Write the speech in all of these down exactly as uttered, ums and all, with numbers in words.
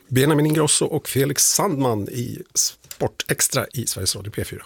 Benjamin Ingrosso och Felix Sandman i Sport Extra i Sveriges Radio P fyra.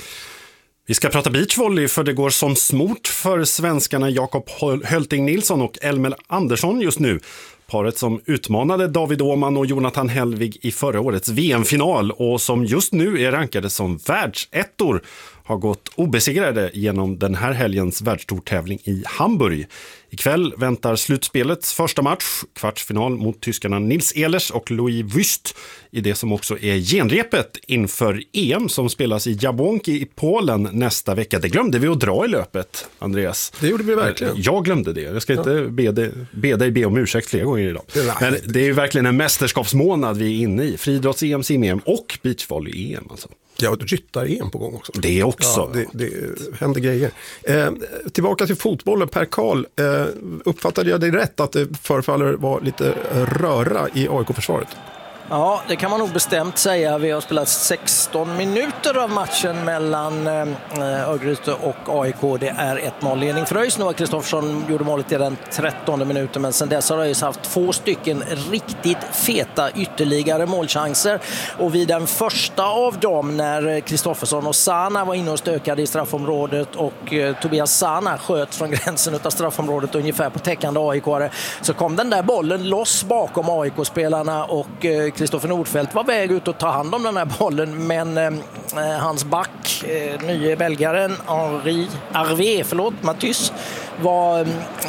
Vi ska prata beachvolley för det går som smort för svenskarna Jakob Hölting Nilsson och Elmer Andersson just nu. Paret som utmanade David Åman och Jonathan Hellvig i förra årets V M-final och som just nu är rankade som världsettor har gått obesegrade genom den här helgens världstourtävling i Hamburg. Ikväll väntar slutspelets första match, kvartsfinal mot tyskarna Nils Ehlers och Louis Wüst i det som också är genrepet inför E M som spelas i Jabłonki i Polen nästa vecka. Det glömde vi att dra i löpet, Andreas. Det gjorde vi verkligen. Jag glömde det. Jag ska inte ja. be, dig, be dig be om ursäkt flera gånger idag. Det Men det är ju verkligen en mästerskapsmånad vi är inne i. Friidrotts-E M, sim-E M och beachvolley-E M alltså. Ja, och ryttar-E M på gång också. Det också. Ja, det, det händer grejer. Eh, tillbaka till fotbollen, Per Karl. Eh, uppfattade jag dig rätt att det förefaller vara lite röra i A I K-försvaret? Ja, det kan man nog bestämt säga. Vi har spelat sexton minuter av matchen mellan äh, Örgryte och A I K. Det är ett noll-ledning för ÖIS. Noah Kristoffersson gjorde målet i den trettonde minuten, men sen dess har ÖIS haft två stycken riktigt feta ytterligare målchanser. Och vid den första av dem, när Kristoffersson och Sana var inne och stökade i straffområdet och eh, Tobias Sana sköt från gränsen av straffområdet ungefär på täckande A I K-are, så kom den där bollen loss bakom A I K-spelarna och eh, Kristoffer Nordfeldt var väg ut att ta hand om den här bollen, men eh, hans back, eh, nye belgaren Henri Arvé, förlåt, Matys, var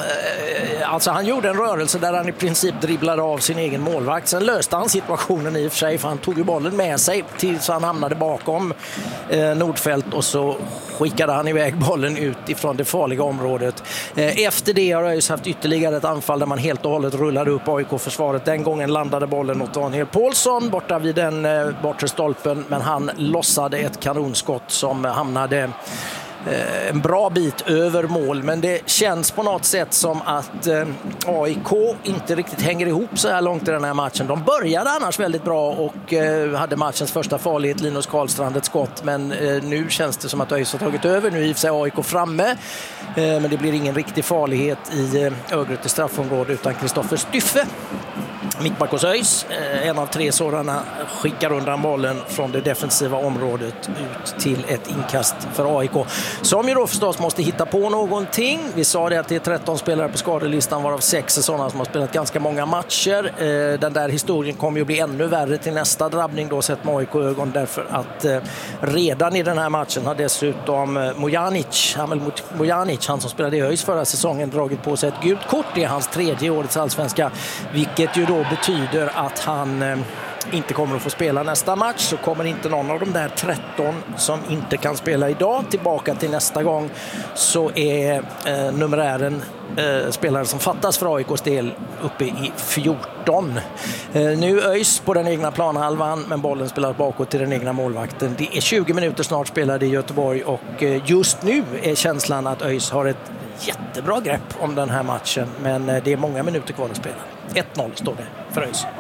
eh, alltså han gjorde en rörelse där han i princip dribblade av sin egen målvakt. Sen löste han situationen i och för sig, för han tog ju bollen med sig tills han hamnade bakom eh, Nordfeldt och så skickade han iväg bollen ut ifrån det farliga området. Eh, efter det har jag haft ytterligare ett anfall där man helt och hållet rullade upp A I K-försvaret. Den gången landade bollen åt Daniel Paulsson borta vid den eh, bortre stolpen, men han lossade ett kanonskott som hamnade en bra bit över mål, men det känns på något sätt som att eh, A I K inte riktigt hänger ihop så här långt i den här matchen. De började annars väldigt bra och eh, hade matchens första farlighet, Linus Karlstrand ett skott, men eh, nu känns det som att ÖIS har tagit över. Nu är i och för sig A I K framme, eh, men det blir ingen riktig farlighet i eh, Örgryte straffområde, utan Kristoffer Styffe, mittback hos ÖIS, en av tre sådana, skickar undan bollen från det defensiva området ut till ett inkast för A I K, som ju då förstås måste hitta på någonting. Vi sa det att det är tretton spelare på skadelistan, varav sex är sådana som har spelat ganska många matcher. Den där historien kommer ju bli ännu värre till nästa drabbning då, sett med A I K-ögon, därför att redan i den här matchen har dessutom Mojanic, Hamel Mojanic, han som spelade i ÖIS förra säsongen, dragit på sig ett gult kort. Det är hans tredje årets allsvenska, vilket ju då betyder att han eh, inte kommer att få spela nästa match. Så kommer inte någon av de där tretton som inte kan spela idag tillbaka till nästa gång, så är eh, numerären eh, spelare som fattas för A I K:s del uppe i fjorton. Eh, nu ÖIS på den egna planhalvan, men bollen spelar bakåt till den egna målvakten. Det är tjugo minuter snart spelade i Göteborg och eh, just nu är känslan att ÖIS har ett jättebra grepp om den här matchen, men eh, det är många minuter kvar att spela. ett noll står det för ÖIS.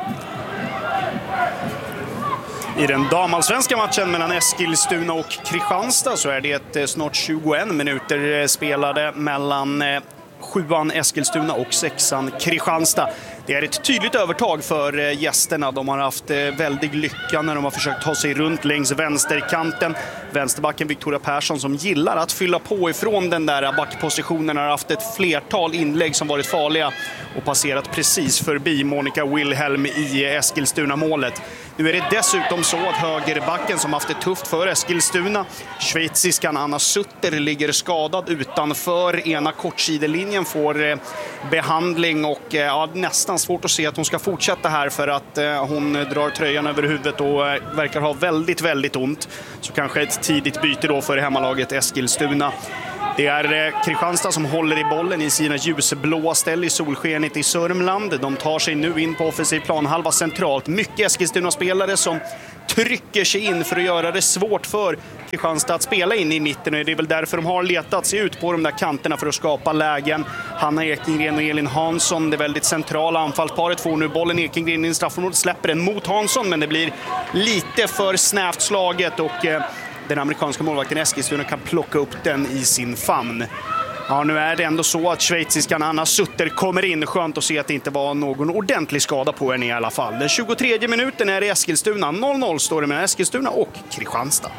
I den damallsvenska matchen mellan Eskilstuna och Kristianstad så är det snart tjugoen minuter spelade mellan sjuan Eskilstuna och sexan Kristianstad. Det är ett tydligt övertag för gästerna. De har haft väldig lycka när de har försökt ta sig runt längs vänsterkanten. Vänsterbacken Victoria Persson, som gillar att fylla på ifrån den där backpositionen, har haft ett flertal inlägg som varit farliga och passerat precis förbi Monica Wilhelm i Eskilstuna-målet. Nu är det dessutom så att högerbacken, som haft det tufft för Eskilstuna, schweiziskan Anna Sutter, ligger skadad utanför ena kortsidelinjen, får behandling och ja, nästan svårt att se att hon ska fortsätta här, för att eh, hon drar tröjan över huvudet och eh, verkar ha väldigt, väldigt ont. Så kanske ett tidigt byte då för hemmalaget Eskilstuna. Det är eh, Kristianstad som håller i bollen i sina ljusblåa ställ i solskenet i Sörmland. De tar sig nu in på offensiv planhalva centralt. Mycket Eskilstuna-spelare som trycker sig in för att göra det svårt för Kristianstad att spela in i mitten, och det är väl därför de har letat sig ut på de där kanterna för att skapa lägen. Hanna Ekengren och Elin Hansson, det väldigt centrala anfallsparet, får nu bollen. Ekengren i straffområdet, släpper den mot Hansson, men det blir lite för snävt slaget och eh, den amerikanska målvakten Eskilstuna kan plocka upp den i sin famn. Ja, nu är det ändå så att schweiziskan Anna Sutter kommer in. Skönt att se att det inte var någon ordentlig skada på henne i alla fall. Den tjugotredje minuten är det Eskilstuna. noll noll står det mellan Eskilstuna och Kristianstad.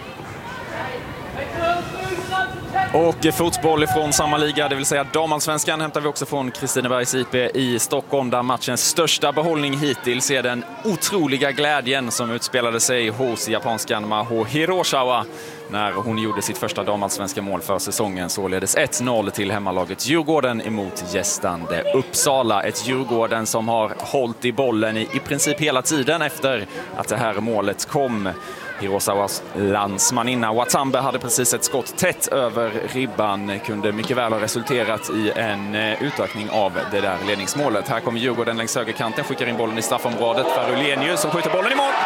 Och fotboll från samma liga, det vill säga damallsvenskan, hämtar vi också från Kristinebergs I P i Stockholm, där matchens största behållning hittills är den otroliga glädjen som utspelade sig hos japanskan Maho Hiroshima när hon gjorde sitt första damallsvenska mål för säsongen, således ett noll till hemmalaget Djurgården emot gästande Uppsala. Ett Djurgården som har hållit i bollen i, i princip hela tiden efter att det här målet kom. Hiroshimas landsmaninna Watambe hade precis ett skott tätt över ribban, kunde mycket väl ha resulterat i en utökning av det där ledningsmålet. Här kommer Djurgården längs högerkanten, skickar in bollen i straffområdet för Ulenius som skjuter bollen i mål.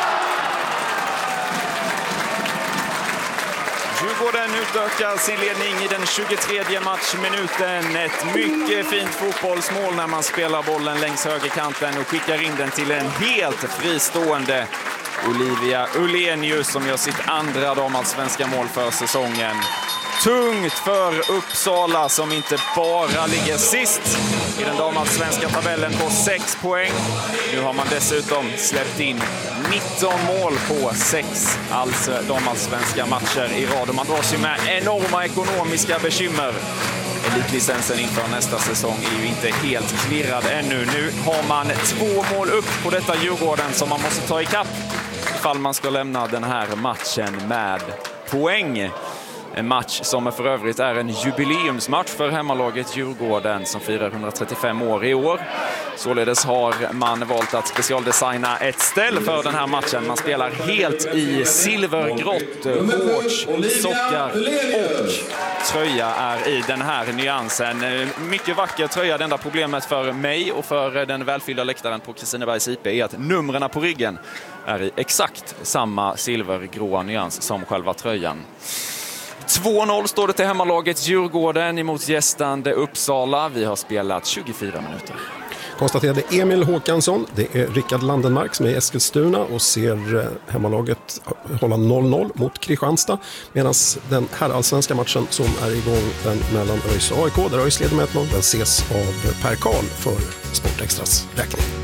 Djurgården utökar sin ledning i den tjugotredje matchminuten. Ett mycket fint fotbollsmål när man spelar bollen längs högerkanten och skickar in den till en helt fristående Olivia Ulenius som gör sitt andra damallsvenska mål för säsongen. Tungt för Uppsala som inte bara ligger sist i den damallsvenska tabellen på sex poäng. Nu har man dessutom släppt in nitton mål på sex alls damallsvenska matcher i rad. Och man dras ju med enorma ekonomiska bekymmer. Elitlicensen inför nästa säsong är ju inte helt klirrad ännu. Nu har man två mål upp på detta Djurgården som man måste ta i kapp ifall man ska lämna den här matchen med poäng. En match som för övrigt är en jubileumsmatch för hemmalaget Djurgården som firar hundratrettiofem år i år. Således har man valt att specialdesigna ett ställ för den här matchen. Man spelar helt i silvergrått, shorts, sockar och tröja är i den här nyansen. Mycket vacker tröja. Det enda problemet för mig och för den välfyllda läktaren på Kristinebergs I P är att numren på ryggen är i exakt samma silvergråa nyans som själva tröjan. två noll står det till hemmalaget Djurgården emot gästande Uppsala. Vi har spelat tjugofyra minuter. Konstaterade Emil Håkansson. Det är Rickard Landenmark som är i Eskilstuna och ser hemmalaget hålla noll noll mot Kristianstad. Medan den här allsvenska matchen som är igång, den mellan ÖIS och A I K, där ÖIS leder med ett noll, den ses av Per Karl för Sportextras räkning.